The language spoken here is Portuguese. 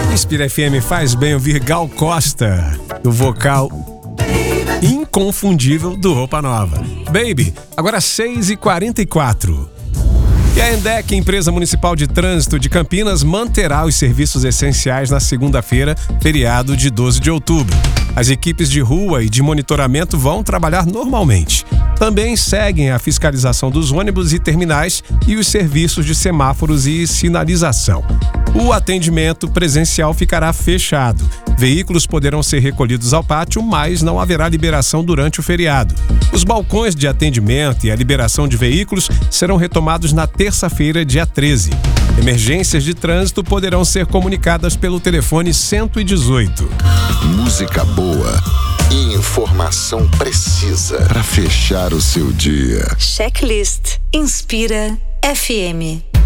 Inspira FM faz bem ouvir Gal Costa, do vocal inconfundível do Roupa Nova. Baby, agora 6h44. E a ENDEC, Empresa Municipal de Trânsito de Campinas, manterá os serviços essenciais na segunda-feira, feriado de 12 de outubro. As equipes de rua e de monitoramento vão trabalhar normalmente. Também seguem a fiscalização dos ônibus e terminais e os serviços de semáforos e sinalização. O atendimento presencial ficará fechado. Veículos poderão ser recolhidos ao pátio, mas não haverá liberação durante o feriado. Os balcões de atendimento e a liberação de veículos serão retomados na terça-feira, dia 13. Emergências de trânsito poderão ser comunicadas pelo telefone 118. Música boa e informação precisa para fechar o seu dia. Checklist Inspira FM.